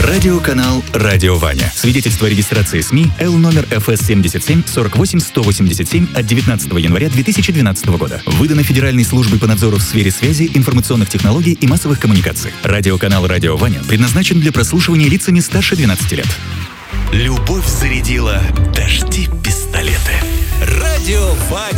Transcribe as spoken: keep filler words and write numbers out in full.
Радиоканал «Радио Ваня». Свидетельство о регистрации СМИ Л номер эф эс семьдесят семь сорок восемь сто восемьдесят семь от девятнадцатого января две тысячи двенадцатого года. Выдано Федеральной службой по надзору в сфере связи, информационных технологий и массовых коммуникаций. Радиоканал «Радио Ваня» предназначен для прослушивания лицами старше двенадцати лет. Любовь зарядила дожди пистолеты. Радио Ваня.